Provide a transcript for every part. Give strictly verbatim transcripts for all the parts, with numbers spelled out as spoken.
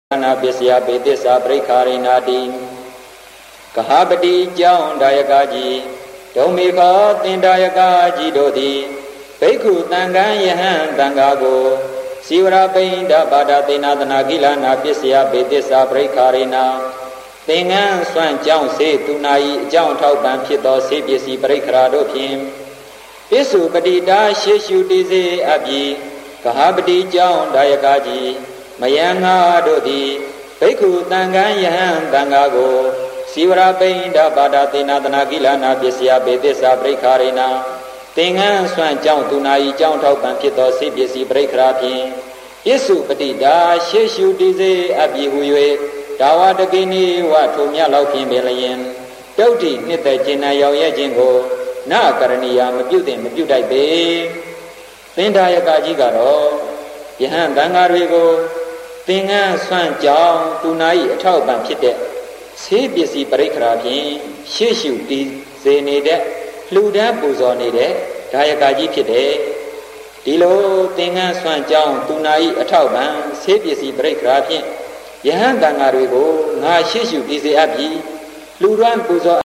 နာပစ္စယပေသစ္စာပရိခာရိနာတိကဟပတိကြောင့်ဒါယကကြီးဒုံမေခောသင်္ဒါယကကြီးတို့သည်ဘိက္ခုတန်ခမ်းယဟန်တန်ခါကိုစီဝရပိန္ဒဘာဒသေနာသနာကိလနာပစ္စယပေသစ္စာပရိခာရိနာသင်္ကန်းစွန့်ကြောင့်စေသူနာ၏အကြောင်းထောက်ပံ့ဖြစ်သောစေပစ္စည်းပရိခရာတို့ဖြင့်ပစ္စုပတိတာရှေရှုတိစေအပြီးကဟပတိကြောင့်ဒါယကကြီးမယံငါတို့သည်ဘိက္ခုတန်ခမ်းယဟန်တန်ခါကိုစီဝရပိန္ဒဘာဒသေနာသနာကိလနာပစ္စယပေသစ္စာပရိခာရိနာသင်္ကန်းစွန့်ကြောင့်သူနာ၏အကြောင်းထောက်ပံ့ဖြစ်သောစေပစ္စည်းပရိခရာဖြင့်ပစ္စုပတိတာရှေရှုတိစေအပြီးဟူ၍ဒါဝတကိနိဝထုံမြလောက်ဖြင့်ပင်လျင်တုတ်တိနှစ်သက်ခြင်းနဲ့ရောက်ရဲ့ခြင်းကိုနာကရဏီယာမပြုတ်တင်မပြုတ်တိုက်ပေသင်္ဒါယကကြီးကတော့ယဟန်တန်ဃာတွေကိုသင်္ကန်းဆွမ်းကြောင်းသူနာ၏အထောက်အပံ့ဖြစ်တဲ့ဆေးပစ္စည်းပရိခရာဖြင့်ရှေ့ရှုတည်စေနေတဲ့လှူဒန်းပူဇော်နေတဲ့ဒါယကကြီးဖြစ်တဲ့ဒီလိုသင်္ကန်းဆွမ်းကြောင်းသူနာ၏အထောက်အပံ့ဆေးပစ္စည်းပရိခရာဖြင့်ယဟန်တန်ဃာတွေကိုငါရှေ့ရှုတည်စေအပ်ပြီးလှူဒန်းပူဇော်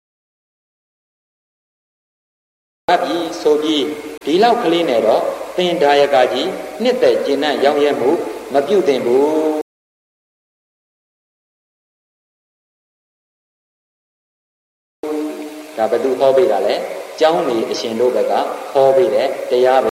အပ်ပြီးဆိုပြီးဒီလောက်ကလေးနဲ့တော့သင်္ဒါယကကြီးနှစ်သက်ကျင့်နဲ့ရောင်းရဲမှုမပြုတ်တင်ဘူးဒါဘယ်သူဟောပေးတာလဲကျောင်းနေအရှင်တို့ဘက်ကဟောပေးတဲ့တရားပဲ